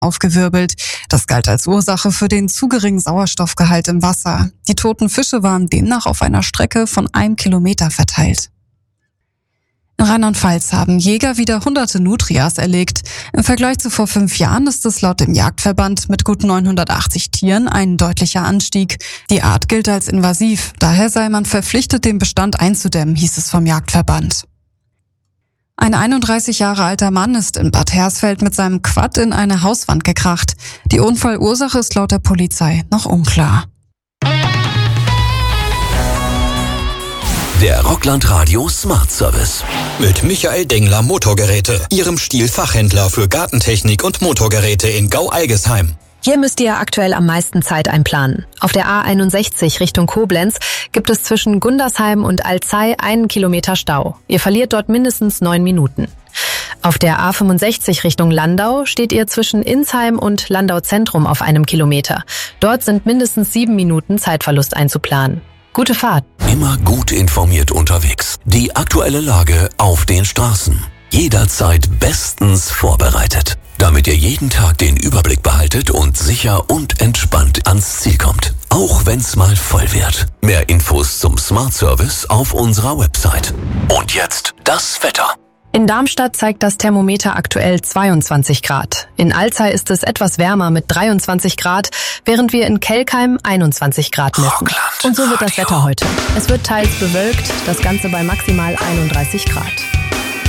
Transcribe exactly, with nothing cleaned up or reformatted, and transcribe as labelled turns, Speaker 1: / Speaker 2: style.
Speaker 1: aufgewirbelt. Das galt als Ursache für den zu geringen Sauerstoffgehalt im Wasser. Die toten Fische waren demnach auf einer Strecke von einem Kilometer verteilt. In Rheinland-Pfalz haben Jäger wieder hunderte Nutrias erlegt. Im Vergleich zu vor fünf Jahren ist es laut dem Jagdverband mit gut neunhundertachtzig Tieren ein deutlicher Anstieg. Die Art gilt als invasiv, daher sei man verpflichtet, den Bestand einzudämmen, hieß es vom Jagdverband. Ein einunddreißig Jahre alter Mann ist in Bad Hersfeld mit seinem Quad in eine Hauswand gekracht. Die Unfallursache ist laut der Polizei noch unklar.
Speaker 2: Der Rockland Radio Smart Service mit Michael Dengler Motorgeräte, Ihrem Stihl-Fachhändler für Gartentechnik und Motorgeräte in Gau-Algesheim.
Speaker 3: Hier müsst ihr aktuell am meisten Zeit einplanen. Auf der A einundsechzig Richtung Koblenz gibt es zwischen Gundersheim und Alzey einen Kilometer Stau. Ihr verliert dort mindestens neun Minuten. Auf der A fünfundsechzig Richtung Landau steht ihr zwischen Insheim und Landau Zentrum auf einem Kilometer. Dort sind mindestens sieben Minuten Zeitverlust einzuplanen. Gute Fahrt.
Speaker 2: Immer gut informiert unterwegs. Die aktuelle Lage auf den Straßen. Jederzeit bestens vorbereitet, damit ihr jeden Tag den Überblick behaltet und sicher und entspannt ans Ziel kommt. Auch wenn's mal voll wird. Mehr Infos zum Smart Service auf unserer Website. Und jetzt das Wetter.
Speaker 3: In Darmstadt zeigt das Thermometer aktuell zweiundzwanzig Grad. In Alzey ist es etwas wärmer mit dreiundzwanzig Grad, während wir in Kelkheim einundzwanzig Grad messen.
Speaker 2: Rockland
Speaker 3: Und so wird das
Speaker 2: Radio.
Speaker 3: Wetter heute. Es wird teils bewölkt, das Ganze bei maximal einunddreißig Grad.